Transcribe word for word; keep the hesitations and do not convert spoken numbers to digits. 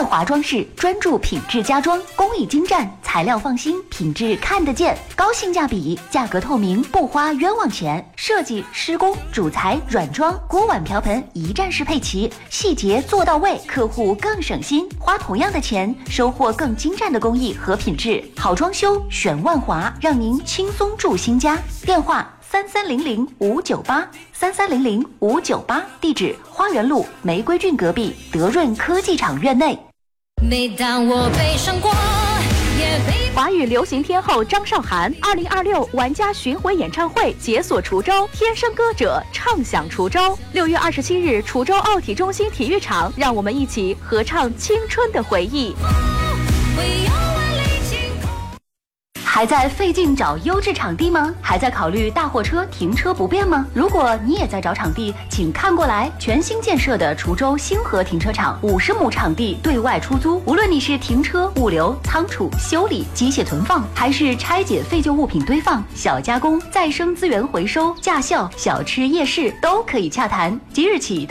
华装饰专注品质家装，工艺精湛，材料放心，品质看得见，高性价比，价格透明，不花冤枉钱。设计、施工、主材、软装、锅碗瓢盆一站式配齐，细节做到位，客户更省心，花同样的钱，收获更精湛的工艺和品质。好装修选万华，让您轻松住新家。电话三三零零五九八三三零零五九八，地址花园路玫瑰郡隔壁德润科技厂院内。 每当我悲伤过，也被华语流行天后张韶涵二零二六玩家巡回演唱会解锁滁州，天生歌者唱响滁州。六月二十七日，滁州奥体中心体育场，让我们一起合唱青春的回忆。 会有万里晴空。 还在费劲找优质场地吗？还在考虑大货车停车不便吗？如果你也在找场地，请看过来，全新建设的滁州星河停车场五十亩场地对外出租，无论你是停车、物流、仓储、修理、机械存放，还是拆解废旧物品堆放、小加工、再生资源回收、驾校、小吃夜市，都可以洽谈。即日起